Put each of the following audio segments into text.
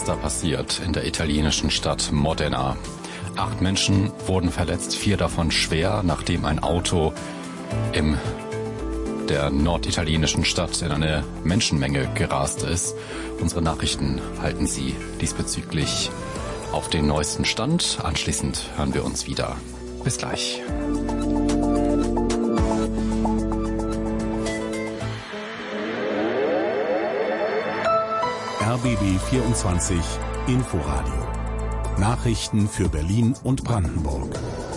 ist da passiert in der italienischen Stadt Modena? 8 Menschen wurden verletzt, 4 davon schwer, nachdem ein Auto in der norditalienischen Stadt in eine Menschenmenge gerast ist. Unsere Nachrichten halten Sie diesbezüglich auf den neuesten Stand. Anschließend hören wir uns wieder. Bis gleich. RBB 24 Inforadio. Nachrichten für Berlin und Brandenburg.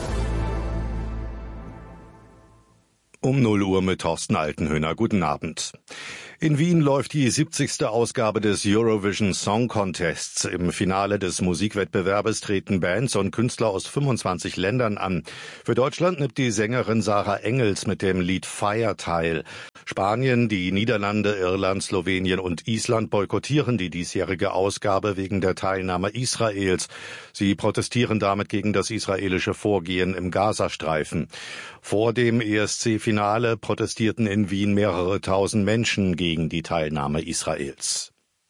Um 0 Uhr mit Thorsten Altenhöhner. Guten Abend. In Wien läuft die 70. Ausgabe des Eurovision Song Contests. Im Finale des Musikwettbewerbes treten Bands und Künstler aus 25 Ländern an. Für Deutschland nimmt die Sängerin Sarah Engels mit dem Lied Fire teil. Spanien, die Niederlande, Irland, Slowenien und Island boykottieren die diesjährige Ausgabe wegen der Teilnahme Israels. Sie protestieren damit gegen das israelische Vorgehen im Gazastreifen. Vor dem ESC-Finale protestierten in Wien mehrere tausend Menschen gegen die Teilnahme Israels.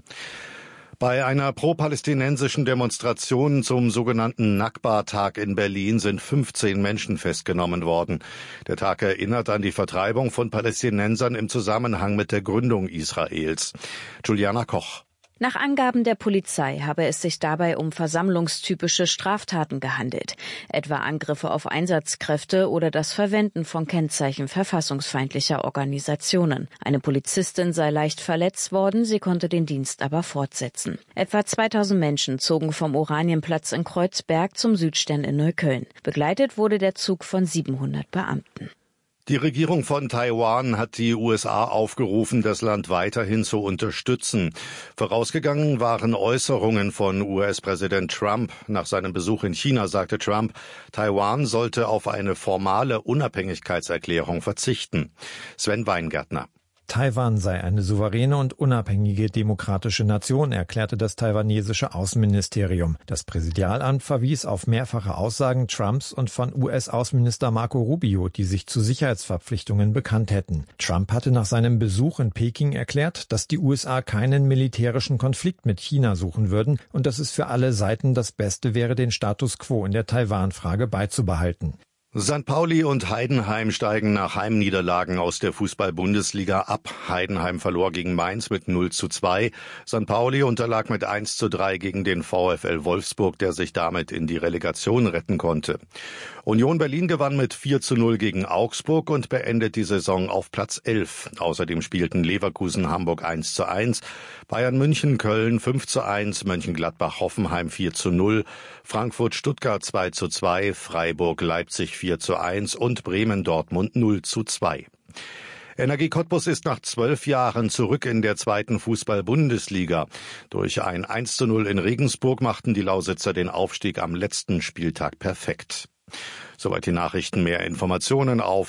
Bei einer pro-palästinensischen Demonstration zum sogenannten Nakba-Tag in Berlin sind 15 Menschen festgenommen worden. Der Tag erinnert an die Vertreibung von Palästinensern im Zusammenhang mit der Gründung Israels. Juliana Koch. Nach Angaben der Polizei habe es sich dabei um versammlungstypische Straftaten gehandelt, etwa Angriffe auf Einsatzkräfte oder das Verwenden von Kennzeichen verfassungsfeindlicher Organisationen. Eine Polizistin sei leicht verletzt worden, sie konnte den Dienst aber fortsetzen. Etwa 2000 Menschen zogen vom Oranienplatz in Kreuzberg zum Südstern in Neukölln. Begleitet wurde der Zug von 700 Beamten. Die Regierung von Taiwan hat die USA aufgerufen, das Land weiterhin zu unterstützen. Vorausgegangen waren Äußerungen von US-Präsident Trump. Nach seinem Besuch in China sagte Trump, Taiwan sollte auf eine formale Unabhängigkeitserklärung verzichten. Sven Weingärtner. Taiwan sei eine souveräne und unabhängige demokratische Nation, erklärte das taiwanesische Außenministerium. Das Präsidialamt verwies auf mehrfache Aussagen Trumps und von US-Außenminister Marco Rubio, die sich zu Sicherheitsverpflichtungen bekannt hätten. Trump hatte nach seinem Besuch in Peking erklärt, dass die USA keinen militärischen Konflikt mit China suchen würden und dass es für alle Seiten das Beste wäre, den Status quo in der Taiwan-Frage beizubehalten. St. Pauli und Heidenheim steigen nach Heimniederlagen aus der Fußball-Bundesliga ab. Heidenheim verlor gegen Mainz mit 0:2. St. Pauli unterlag mit 1:3 gegen den VfL Wolfsburg, der sich damit in die Relegation retten konnte. Union Berlin gewann mit 4:0 gegen Augsburg und beendet die Saison auf Platz 11. Außerdem spielten Leverkusen Hamburg 1:1, Bayern München Köln 5:1, Mönchengladbach Hoffenheim 4:0, Frankfurt Stuttgart 2:2, Freiburg Leipzig 4:1 und Bremen Dortmund 0:2. Energie Cottbus ist nach 12 Jahren zurück in der 2. Fußball-Bundesliga. Durch ein 1:0 in Regensburg machten die Lausitzer den Aufstieg am letzten Spieltag perfekt. Soweit die Nachrichten. Mehr Informationen auf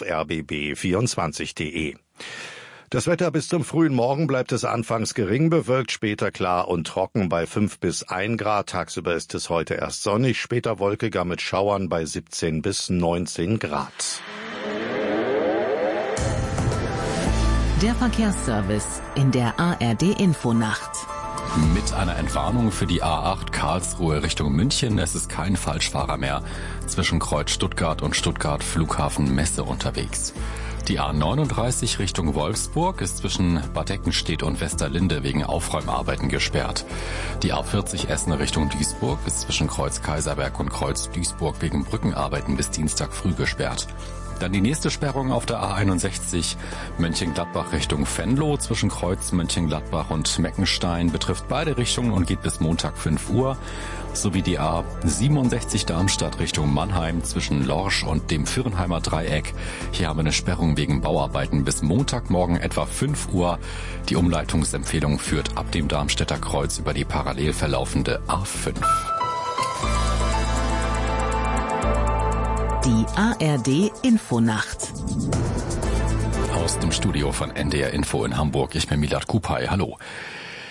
rbb24.de. Das Wetter: bis zum frühen Morgen bleibt es anfangs gering bewölkt, später klar und trocken bei 5 bis 1 Grad. Tagsüber ist es heute erst sonnig, später wolkiger mit Schauern bei 17 bis 19 Grad. Der Verkehrsservice in der ARD-Infonacht. Mit einer Entwarnung für die A8 Karlsruhe Richtung München. Es ist kein Falschfahrer mehr zwischen Kreuz Stuttgart und Stuttgart Flughafen Messe unterwegs. Die A39 Richtung Wolfsburg ist zwischen Bad Eckenstedt und Westerlinde wegen Aufräumarbeiten gesperrt. Die A40 Essen Richtung Duisburg ist zwischen Kreuz Kaiserberg und Kreuz Duisburg wegen Brückenarbeiten bis Dienstag früh gesperrt. Dann die nächste Sperrung auf der A61 Mönchengladbach Richtung Venlo zwischen Kreuz Mönchengladbach und Meckenstein betrifft beide Richtungen und geht bis Montag 5 Uhr. Sowie die A67 Darmstadt Richtung Mannheim zwischen Lorsch und dem Virenheimer Dreieck. Hier haben wir eine Sperrung wegen Bauarbeiten bis Montagmorgen etwa 5 Uhr. Die Umleitungsempfehlung führt ab dem Darmstädter Kreuz über die parallel verlaufende A5. Die ARD-Infonacht. Aus dem Studio von NDR Info in Hamburg. Ich bin Milad Kupay. Hallo.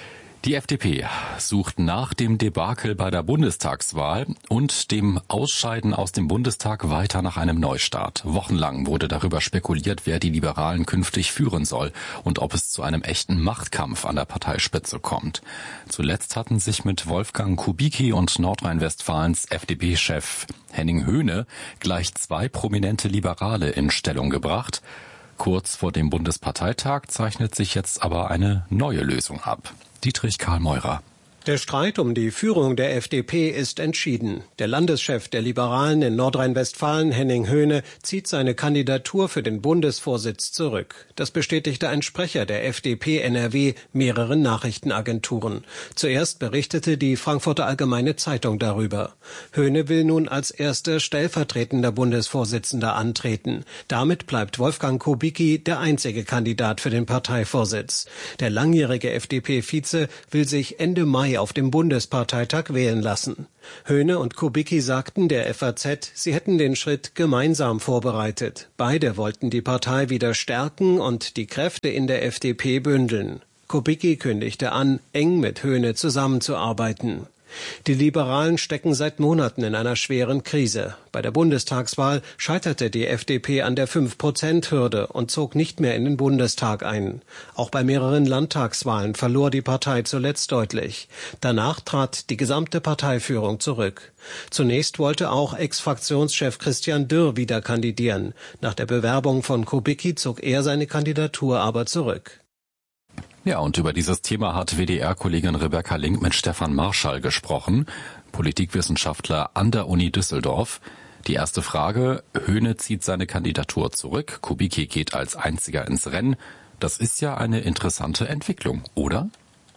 Die FDP sucht nach dem Debakel bei der Bundestagswahl und dem Ausscheiden aus dem Bundestag weiter nach einem Neustart. Wochenlang wurde darüber spekuliert, wer die Liberalen künftig führen soll und ob es zu einem echten Machtkampf an der Parteispitze kommt. Zuletzt hatten sich mit Wolfgang Kubicki und Nordrhein-Westfalens FDP-Chef Henning Höhne gleich zwei prominente Liberale in Stellung gebracht. Kurz vor dem Bundesparteitag zeichnet sich jetzt aber eine neue Lösung ab. Dietrich Karl Meurer. Der Streit um die Führung der FDP ist entschieden. Der Landeschef der Liberalen in Nordrhein-Westfalen, Henning Höhne, zieht seine Kandidatur für den Bundesvorsitz zurück. Das bestätigte ein Sprecher der FDP NRW mehreren Nachrichtenagenturen. Zuerst berichtete die Frankfurter Allgemeine Zeitung darüber. Höhne will nun als erster stellvertretender Bundesvorsitzender antreten. Damit bleibt Wolfgang Kubicki der einzige Kandidat für den Parteivorsitz. Der langjährige FDP-Vize will sich Ende Mai auf dem Bundesparteitag wählen lassen. Höhne und Kubicki sagten der FAZ, sie hätten den Schritt gemeinsam vorbereitet. Beide wollten die Partei wieder stärken und die Kräfte in der FDP bündeln. Kubicki kündigte an, eng mit Höhne zusammenzuarbeiten. Die Liberalen stecken seit Monaten in einer schweren Krise. Bei der Bundestagswahl scheiterte die FDP an der 5%-Hürde und zog nicht mehr in den Bundestag ein. Auch bei mehreren Landtagswahlen verlor die Partei zuletzt deutlich. Danach trat die gesamte Parteiführung zurück. Zunächst wollte auch Ex-Fraktionschef Christian Dürr wieder kandidieren. Nach der Bewerbung von Kubicki zog er seine Kandidatur aber zurück. Ja, und über dieses Thema hat WDR-Kollegin Rebecca Link mit Stefan Marschall gesprochen, Politikwissenschaftler an der Uni Düsseldorf. Die erste Frage: Höhne zieht seine Kandidatur zurück, Kubicki geht als einziger ins Rennen. Das ist ja eine interessante Entwicklung, oder?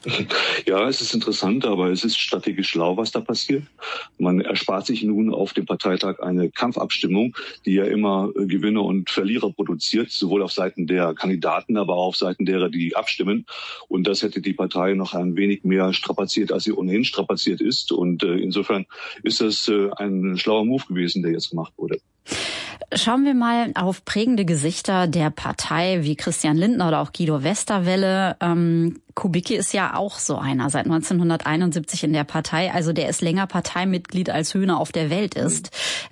Ja, es ist interessant, aber es ist strategisch schlau, was da passiert. Man erspart sich nun auf dem Parteitag eine Kampfabstimmung, die ja immer Gewinner und Verlierer produziert, sowohl auf Seiten der Kandidaten, aber auch auf Seiten derer, die abstimmen. Und das hätte die Partei noch ein wenig mehr strapaziert, als sie ohnehin strapaziert ist. Und insofern ist das ein schlauer Move gewesen, der jetzt gemacht wurde. Schauen wir mal auf prägende Gesichter der Partei wie Christian Lindner oder auch Guido Westerwelle. Kubicki ist ja auch so einer, seit 1971 in der Partei. Also der ist länger Parteimitglied, als Höhne auf der Welt ist.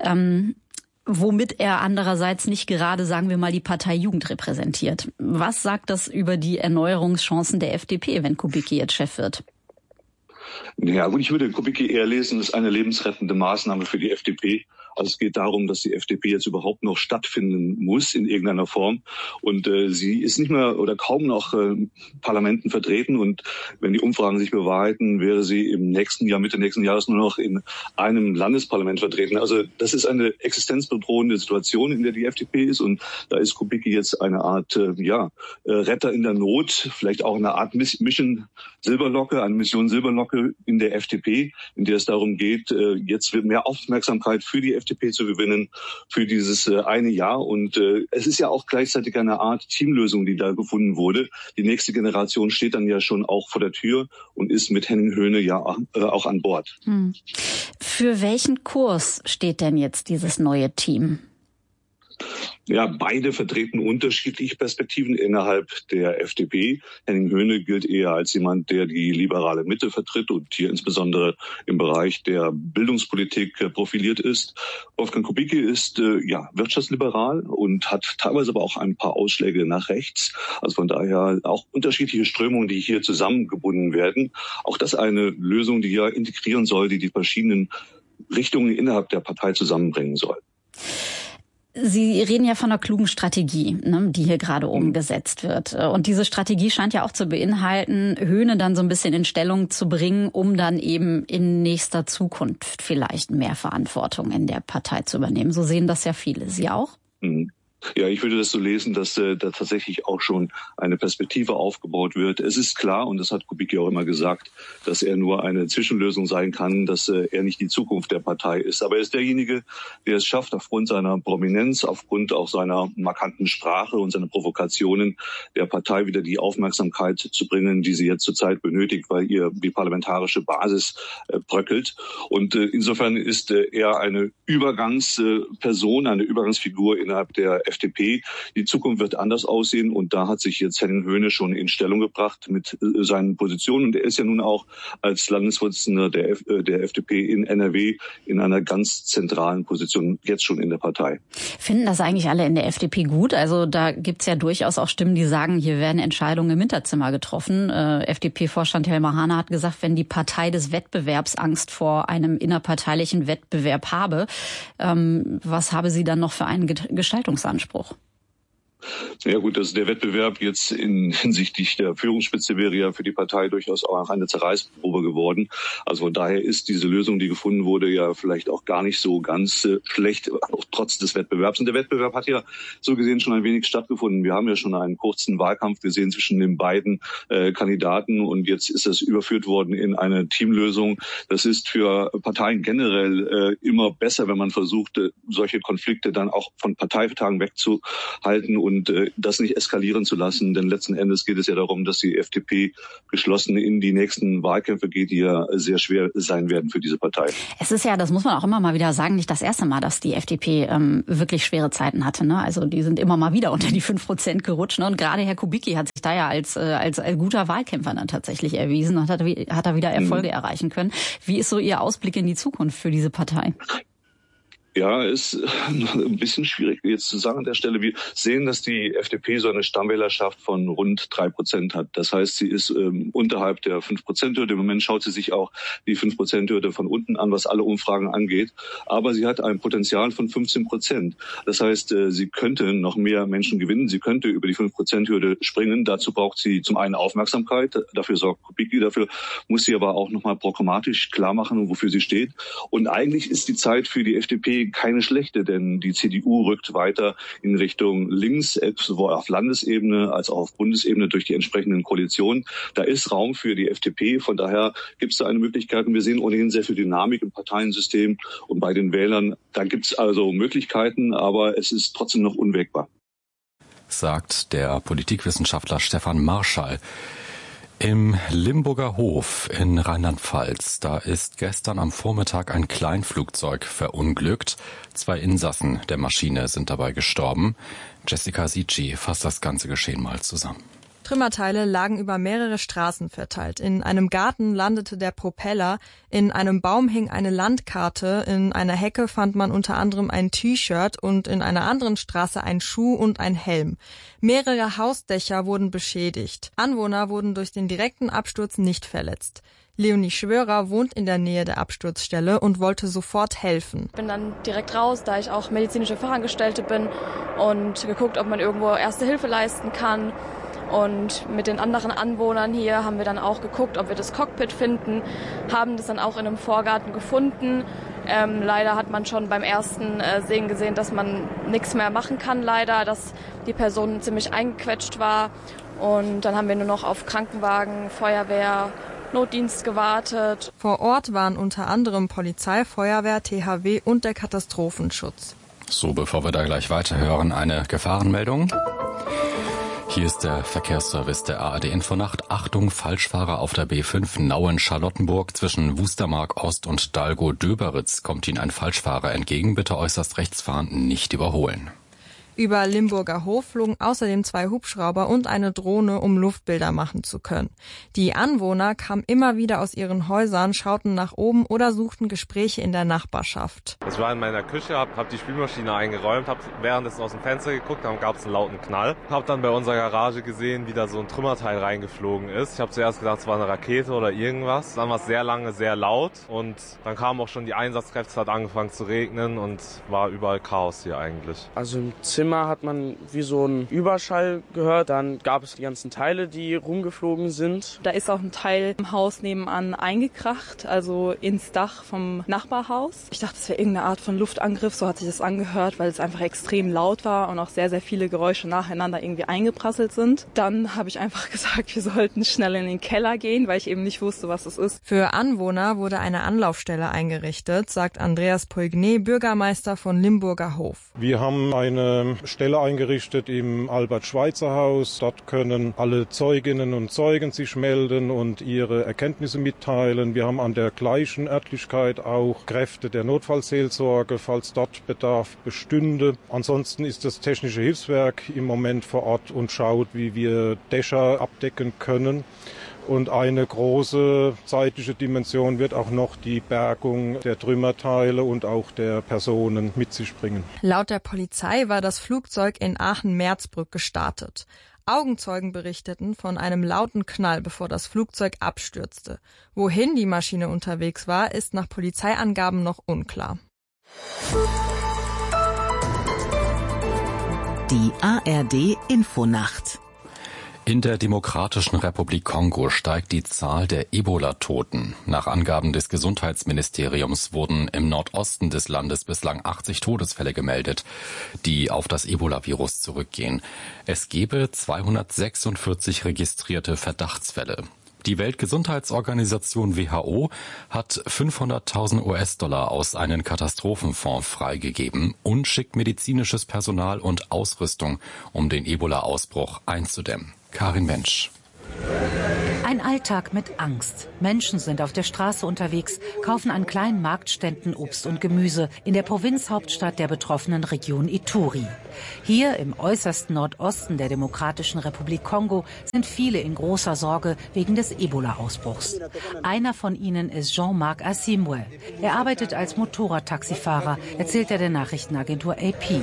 Womit er andererseits nicht gerade, sagen wir mal, die Parteijugend repräsentiert. Was sagt das über die Erneuerungschancen der FDP, wenn Kubicki jetzt Chef wird? Ja gut, ich würde Kubicki eher lesen, das ist eine lebensrettende Maßnahme für die FDP. Also es geht darum, dass die FDP jetzt überhaupt noch stattfinden muss in irgendeiner Form. Und sie ist nicht mehr oder kaum noch Parlamenten vertreten. Und wenn die Umfragen sich bewahrheiten, wäre sie im nächsten Jahr, Mitte nächsten Jahres nur noch in einem Landesparlament vertreten. Also das ist eine existenzbedrohende Situation, in der die FDP ist. Und da ist Kubicki jetzt eine Art Retter in der Not, vielleicht auch eine Art Mission Silberlocke, eine Mission Silberlocke in der FDP, in der es darum geht, jetzt mehr Aufmerksamkeit für die FDP zu gewinnen für dieses eine Jahr. Und es ist ja auch gleichzeitig eine Art Teamlösung, die da gefunden wurde. Die nächste Generation steht dann ja schon auch vor der Tür und ist mit Henning Höhne ja auch an Bord. Für welchen Kurs steht denn jetzt dieses neue Team? Ja, beide vertreten unterschiedliche Perspektiven innerhalb der FDP. Henning Höhne gilt eher als jemand, der die liberale Mitte vertritt und hier insbesondere im Bereich der Bildungspolitik profiliert ist. Wolfgang Kubicki ist wirtschaftsliberal und hat teilweise aber auch ein paar Ausschläge nach rechts. Also von daher auch unterschiedliche Strömungen, die hier zusammengebunden werden. Auch das eine Lösung, die ja integrieren soll, die verschiedenen Richtungen innerhalb der Partei zusammenbringen soll. Sie reden ja von einer klugen Strategie, die hier gerade umgesetzt wird. Und diese Strategie scheint ja auch zu beinhalten, Höhne dann so ein bisschen in Stellung zu bringen, um dann eben in nächster Zukunft vielleicht mehr Verantwortung in der Partei zu übernehmen. So sehen das ja viele. Sie auch? Ja, ich würde das so lesen, dass da tatsächlich auch schon eine Perspektive aufgebaut wird. Es ist klar, und das hat Kubicki auch immer gesagt, dass er nur eine Zwischenlösung sein kann, dass er nicht die Zukunft der Partei ist. Aber er ist derjenige, der es schafft, aufgrund seiner Prominenz, aufgrund auch seiner markanten Sprache und seiner Provokationen der Partei wieder die Aufmerksamkeit zu bringen, die sie jetzt zurzeit benötigt, weil ihr die parlamentarische Basis bröckelt. Und insofern ist er eine Übergangsperson, eine Übergangsfigur innerhalb der der FDP. Die Zukunft wird anders aussehen und da hat sich jetzt Henning Höhne schon in Stellung gebracht mit seinen Positionen. Und er ist ja nun auch als Landesvorsitzender der FDP in NRW in einer ganz zentralen Position, jetzt schon in der Partei. Finden das eigentlich alle in der FDP gut? Also da gibt's ja durchaus auch Stimmen, die sagen, hier werden Entscheidungen im Hinterzimmer getroffen. FDP-Vorstand Helmer Hahn hat gesagt, wenn die Partei des Wettbewerbs Angst vor einem innerparteilichen Wettbewerb habe, was habe sie dann noch für einen Gestaltungsanspruch? Ja gut, also der Wettbewerb jetzt hinsichtlich der Führungsspitze wäre ja für die Partei durchaus auch eine Zerreißprobe geworden. Also von daher ist diese Lösung, die gefunden wurde, ja vielleicht auch gar nicht so ganz schlecht, auch trotz des Wettbewerbs. Und der Wettbewerb hat ja so gesehen schon ein wenig stattgefunden. Wir haben ja schon einen kurzen Wahlkampf gesehen zwischen den beiden Kandidaten und jetzt ist das überführt worden in eine Teamlösung. Das ist für Parteien generell immer besser, wenn man versucht, solche Konflikte dann auch von Parteitagen wegzuhalten und das nicht eskalieren zu lassen. Denn letzten Endes geht es ja darum, dass die FDP geschlossen in die nächsten Wahlkämpfe geht, die ja sehr schwer sein werden für diese Partei. Es ist ja, das muss man auch immer mal wieder sagen, nicht das erste Mal, dass die FDP wirklich schwere Zeiten hatte. Ne? Also die sind immer mal wieder unter die 5% gerutscht. Ne? Und gerade Herr Kubicki hat sich da ja als guter Wahlkämpfer dann tatsächlich erwiesen und hat da wieder Erfolge erreichen können. Wie ist so Ihr Ausblick in die Zukunft für diese Partei? Ja, ist ein bisschen schwierig jetzt zu sagen an der Stelle. Wir sehen, dass die FDP so eine Stammwählerschaft von rund 3% hat. Das heißt, sie ist unterhalb der 5%-Hürde. Im Moment schaut sie sich auch die 5%-Hürde von unten an, was alle Umfragen angeht. Aber sie hat ein Potenzial von 15%. Das heißt, sie könnte noch mehr Menschen gewinnen. Sie könnte über die 5%-Hürde springen. Dazu braucht sie zum einen Aufmerksamkeit. Dafür sorgt Kubicki. Dafür muss sie aber auch nochmal programmatisch klar machen, wofür sie steht. Und eigentlich ist die Zeit für die FDP keine schlechte, denn die CDU rückt weiter in Richtung links, sowohl auf Landesebene als auch auf Bundesebene durch die entsprechenden Koalitionen. Da ist Raum für die FDP, von daher gibt es da eine Möglichkeit. Und wir sehen ohnehin sehr viel Dynamik im Parteiensystem und bei den Wählern. Da gibt es also Möglichkeiten, aber es ist trotzdem noch unwägbar. Sagt der Politikwissenschaftler Stefan Marschall. Im Limburger Hof in Rheinland-Pfalz, da ist gestern am Vormittag ein Kleinflugzeug verunglückt. 2 Insassen der Maschine sind dabei gestorben. Jessica Sicci fasst das ganze Geschehen mal zusammen. Trümmerteile lagen über mehrere Straßen verteilt. In einem Garten landete der Propeller, in einem Baum hing eine Landkarte, in einer Hecke fand man unter anderem ein T-Shirt und in einer anderen Straße ein Schuh und ein Helm. Mehrere Hausdächer wurden beschädigt. Anwohner wurden durch den direkten Absturz nicht verletzt. Leonie Schwörer wohnt in der Nähe der Absturzstelle und wollte sofort helfen. Ich bin dann direkt raus, da ich auch medizinische Fachangestellte bin und geguckt, ob man irgendwo Erste Hilfe leisten kann. Und mit den anderen Anwohnern hier haben wir dann auch geguckt, ob wir das Cockpit finden, haben das dann auch in einem Vorgarten gefunden. Leider hat man schon beim ersten Sehen gesehen, dass man nichts mehr machen kann, leider, dass die Person ziemlich eingequetscht war. Und dann haben wir nur noch auf Krankenwagen, Feuerwehr, Notdienst gewartet. Vor Ort waren unter anderem Polizei, Feuerwehr, THW und der Katastrophenschutz. So, bevor wir da gleich weiterhören, eine Gefahrenmeldung. Hier ist der Verkehrsservice der ARD Infonacht. Achtung, Falschfahrer auf der B5 Nauen-Charlottenburg zwischen Wustermark Ost und Dalgo-Döberitz kommt Ihnen ein Falschfahrer entgegen. Bitte äußerst rechts fahren, nicht überholen. Über Limburger Hof flogen außerdem 2 Hubschrauber und eine Drohne, um Luftbilder machen zu können. Die Anwohner kamen immer wieder aus ihren Häusern, schauten nach oben oder suchten Gespräche in der Nachbarschaft. Ich war in meiner Küche, hab die Spülmaschine eingeräumt, hab währenddessen aus dem Fenster geguckt, dann gab es einen lauten Knall. Hab dann bei unserer Garage gesehen, wie da so ein Trümmerteil reingeflogen ist. Ich habe zuerst gedacht, es war eine Rakete oder irgendwas. Dann war es sehr lange, sehr laut und dann kamen auch schon die Einsatzkräfte, es hat angefangen zu regnen und war überall Chaos hier eigentlich. Also im Zimmer hat man wie so einen Überschall gehört. Dann gab es die ganzen Teile, die rumgeflogen sind. Da ist auch ein Teil im Haus nebenan eingekracht, also ins Dach vom Nachbarhaus. Ich dachte, es wäre irgendeine Art von Luftangriff, so hat sich das angehört, weil es einfach extrem laut war und auch sehr, sehr viele Geräusche nacheinander irgendwie eingeprasselt sind. Dann habe ich einfach gesagt, wir sollten schnell in den Keller gehen, weil ich eben nicht wusste, was es ist. Für Anwohner wurde eine Anlaufstelle eingerichtet, sagt Andreas Poignet, Bürgermeister von Limburger Hof. Wir haben eine eine Stelle eingerichtet im Albert-Schweitzer-Haus. Dort können alle Zeuginnen und Zeugen sich melden und ihre Erkenntnisse mitteilen. Wir haben an der gleichen Örtlichkeit auch Kräfte der Notfallseelsorge, falls dort Bedarf bestünde. Ansonsten ist das Technische Hilfswerk im Moment vor Ort und schaut, wie wir Dächer abdecken können. Und eine große zeitliche Dimension wird auch noch die Bergung der Trümmerteile und auch der Personen mit sich bringen. Laut der Polizei war das Flugzeug in Aachen-Merzbrück gestartet. Augenzeugen berichteten von einem lauten Knall, bevor das Flugzeug abstürzte. Wohin die Maschine unterwegs war, ist nach Polizeiangaben noch unklar. Die ARD Infonacht. In der Demokratischen Republik Kongo steigt die Zahl der Ebola-Toten. Nach Angaben des Gesundheitsministeriums wurden im Nordosten des Landes bislang 80 Todesfälle gemeldet, die auf das Ebola-Virus zurückgehen. Es gebe 246 registrierte Verdachtsfälle. Die Weltgesundheitsorganisation WHO hat 500.000 US-Dollar aus einem Katastrophenfonds freigegeben und schickt medizinisches Personal und Ausrüstung, um den Ebola-Ausbruch einzudämmen. Karin Mensch. Ein Alltag mit Angst. Menschen sind auf der Straße unterwegs, kaufen an kleinen Marktständen Obst und Gemüse in der Provinzhauptstadt der betroffenen Region Ituri. Hier im äußersten Nordosten der Demokratischen Republik Kongo sind viele in großer Sorge wegen des Ebola-Ausbruchs. Einer von ihnen ist Jean-Marc Asimwe. Er arbeitet als Motorradtaxifahrer, erzählt er der Nachrichtenagentur AP.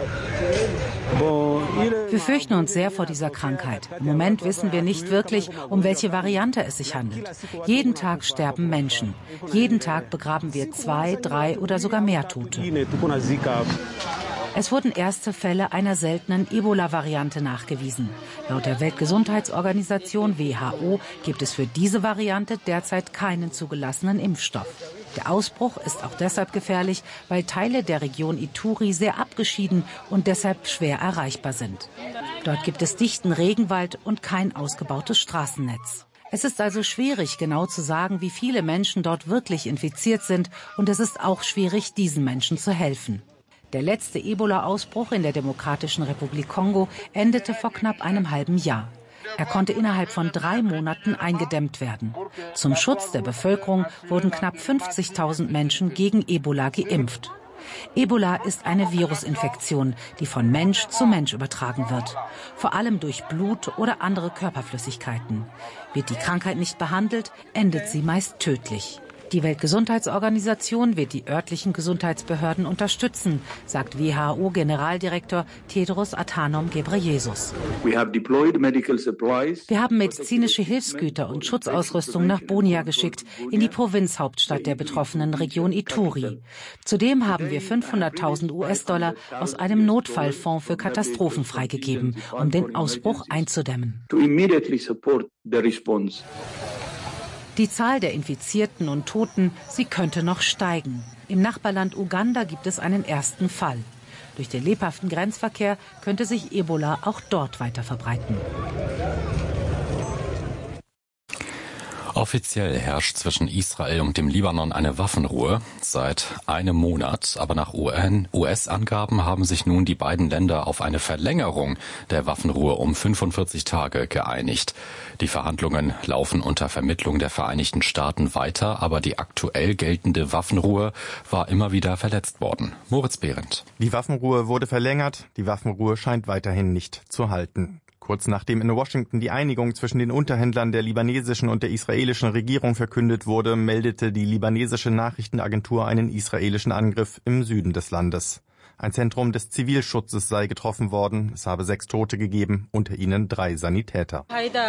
Wir fürchten uns sehr vor dieser Krankheit. Im Moment wissen wir nicht wirklich, um welche Variante es sich handelt. Jeden Tag sterben Menschen. Jeden Tag begraben wir 2, 3 oder sogar mehr Tote. Es wurden erste Fälle einer seltenen Ebola-Variante nachgewiesen. Laut der Weltgesundheitsorganisation WHO gibt es für diese Variante derzeit keinen zugelassenen Impfstoff. Der Ausbruch ist auch deshalb gefährlich, weil Teile der Region Ituri sehr abgeschieden und deshalb schwer erreichbar sind. Dort gibt es dichten Regenwald und kein ausgebautes Straßennetz. Es ist also schwierig, genau zu sagen, wie viele Menschen dort wirklich infiziert sind, und es ist auch schwierig, diesen Menschen zu helfen. Der letzte Ebola-Ausbruch in der Demokratischen Republik Kongo endete vor knapp einem halben Jahr. Er konnte innerhalb von 3 Monaten eingedämmt werden. Zum Schutz der Bevölkerung wurden knapp 50.000 Menschen gegen Ebola geimpft. Ebola ist eine Virusinfektion, die von Mensch zu Mensch übertragen wird. Vor allem durch Blut oder andere Körperflüssigkeiten. Wird die Krankheit nicht behandelt, endet sie meist tödlich. Die Weltgesundheitsorganisation wird die örtlichen Gesundheitsbehörden unterstützen, sagt WHO-Generaldirektor Tedros Adhanom Ghebreyesus. Wir haben medizinische Hilfsgüter und Schutzausrüstung nach Bunia geschickt, in die Provinzhauptstadt der betroffenen Region Ituri. Zudem haben wir 500.000 US-Dollar aus einem Notfallfonds für Katastrophen freigegeben, um den Ausbruch einzudämmen. Die Zahl der Infizierten und Toten, sie könnte noch steigen. Im Nachbarland Uganda gibt es einen ersten Fall. Durch den lebhaften Grenzverkehr könnte sich Ebola auch dort weiter verbreiten. Offiziell herrscht zwischen Israel und dem Libanon eine Waffenruhe seit einem Monat. Aber nach US-Angaben haben sich nun die beiden Länder auf eine Verlängerung der Waffenruhe um 45 Tage geeinigt. Die Verhandlungen laufen unter Vermittlung der Vereinigten Staaten weiter, aber die aktuell geltende Waffenruhe war immer wieder verletzt worden. Moritz Behrendt. Die Waffenruhe wurde verlängert, die Waffenruhe scheint weiterhin nicht zu halten. Kurz nachdem in Washington die Einigung zwischen den Unterhändlern der libanesischen und der israelischen Regierung verkündet wurde, meldete die libanesische Nachrichtenagentur einen israelischen Angriff im Süden des Landes. Ein Zentrum des Zivilschutzes sei getroffen worden. Es habe 6 Tote gegeben, unter ihnen 3 Sanitäter.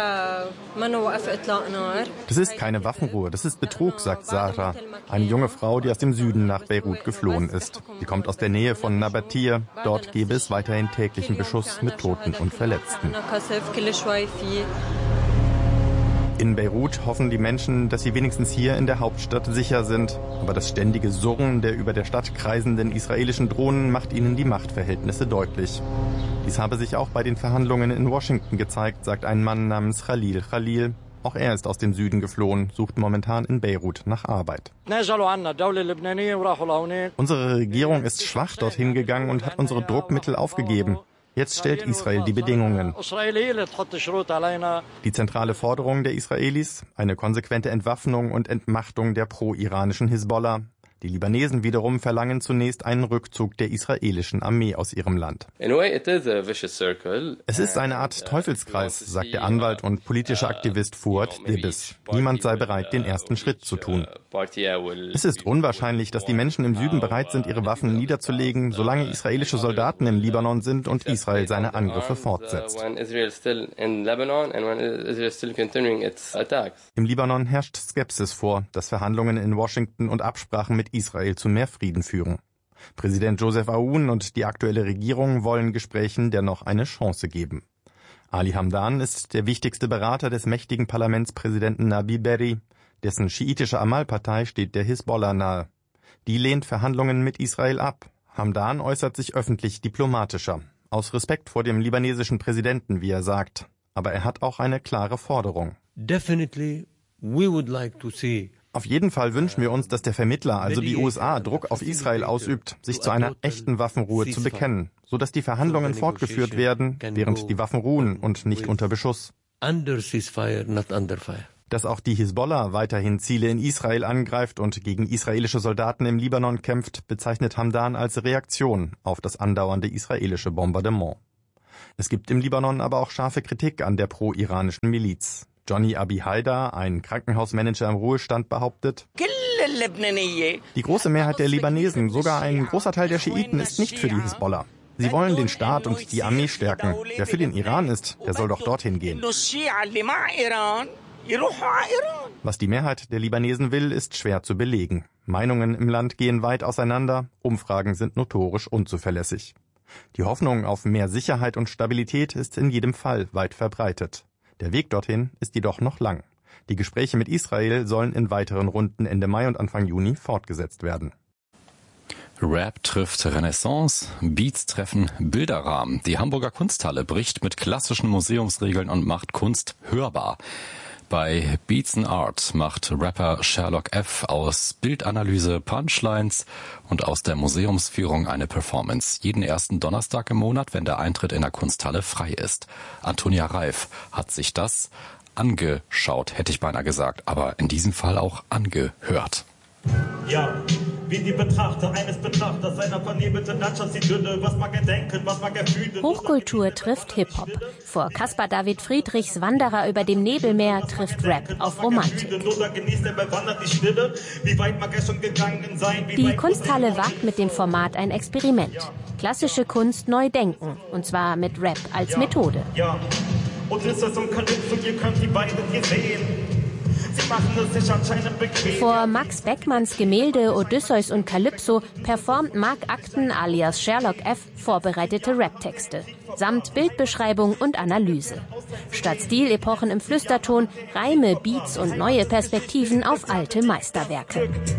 Das ist keine Waffenruhe, das ist Betrug, sagt Sarah, eine junge Frau, die aus dem Süden nach Beirut geflohen ist. Sie kommt aus der Nähe von Nabatir. Dort gebe es weiterhin täglichen Beschuss mit Toten und Verletzten. In Beirut hoffen die Menschen, dass sie wenigstens hier in der Hauptstadt sicher sind. Aber das ständige Surren der über der Stadt kreisenden israelischen Drohnen macht ihnen die Machtverhältnisse deutlich. Dies habe sich auch bei den Verhandlungen in Washington gezeigt, sagt ein Mann namens Khalil Khalil. Auch er ist aus dem Süden geflohen, sucht momentan in Beirut nach Arbeit. Unsere Regierung ist schwach dorthin gegangen und hat unsere Druckmittel aufgegeben. Jetzt stellt Israel die Bedingungen. Die zentrale Forderung der Israelis: eine konsequente Entwaffnung und Entmachtung der pro-iranischen Hisbollah. Die Libanesen wiederum verlangen zunächst einen Rückzug der israelischen Armee aus ihrem Land. Es ist eine Art Teufelskreis, sagt der Anwalt und politische Aktivist Fuad Dibes. Niemand sei bereit, den ersten Schritt zu tun. Es ist unwahrscheinlich, dass die Menschen im Süden bereit sind, ihre Waffen niederzulegen, solange israelische Soldaten im Libanon sind und Israel seine Angriffe fortsetzt. Im Libanon herrscht Skepsis vor, dass Verhandlungen in Washington und Absprachen mit Israel zu mehr Frieden führen. Präsident Joseph Aoun und die aktuelle Regierung wollen Gesprächen dennoch eine Chance geben. Ali Hamdan ist der wichtigste Berater des mächtigen Parlamentspräsidenten Nabi Berri. Dessen schiitische Amal-Partei steht der Hisbollah nahe. Die lehnt Verhandlungen mit Israel ab. Hamdan äußert sich öffentlich diplomatischer. Aus Respekt vor dem libanesischen Präsidenten, wie er sagt. Aber er hat auch eine klare Forderung. Auf jeden Fall wünschen wir uns, dass der Vermittler, also die USA, Druck auf Israel ausübt, sich zu einer echten Waffenruhe zu bekennen, sodass die Verhandlungen fortgeführt werden, während die Waffen ruhen und nicht unter Beschuss. Dass auch die Hisbollah weiterhin Ziele in Israel angreift und gegen israelische Soldaten im Libanon kämpft, bezeichnet Hamdan als Reaktion auf das andauernde israelische Bombardement. Es gibt im Libanon aber auch scharfe Kritik an der pro-iranischen Miliz. Johnny Abi Haidar, ein Krankenhausmanager im Ruhestand, behauptet: Die große Mehrheit der Libanesen, sogar ein großer Teil der Schiiten, ist nicht für die Hisbollah. Sie wollen den Staat und die Armee stärken. Wer für den Iran ist, der soll doch dorthin gehen. Was die Mehrheit der Libanesen will, ist schwer zu belegen. Meinungen im Land gehen weit auseinander, Umfragen sind notorisch unzuverlässig. Die Hoffnung auf mehr Sicherheit und Stabilität ist in jedem Fall weit verbreitet. Der Weg dorthin ist jedoch noch lang. Die Gespräche mit Israel sollen in weiteren Runden Ende Mai und Anfang Juni fortgesetzt werden. Rap trifft Renaissance, Beats treffen Bilderrahmen. Die Hamburger Kunsthalle bricht mit klassischen Museumsregeln und macht Kunst hörbar. Bei Beats and Art macht Rapper Sherlock F. aus Bildanalyse Punchlines und aus der Museumsführung eine Performance. Jeden ersten Donnerstag im Monat, wenn der Eintritt in der Kunsthalle frei ist. Antonia Reif hat sich das angeschaut, hätte ich beinahe gesagt, aber in diesem Fall auch angehört. Ja, wie die Betrachter eines Betrachters einer vernebelten Landschaftsidülle, was mag er denken, was mag er fühlen. Hochkultur trifft Hip-Hop. Vor Caspar David Friedrichs Wanderer über dem Nebelmeer trifft Rap auf Romantik. Die Kunsthalle wagt mit dem Format ein Experiment. Klassische Kunst neu denken, und zwar mit Rap als Methode. Ja, Odysseus und Kalypso, ihr könnt die beiden hier sehen. Vor Max Beckmanns Gemälde Odysseus und Kalypso performt Mark Acton alias Sherlock F. vorbereitete Raptexte, samt Bildbeschreibung und Analyse. Statt Stilepochen im Flüsterton, Reime, Beats und neue Perspektiven auf alte Meisterwerke.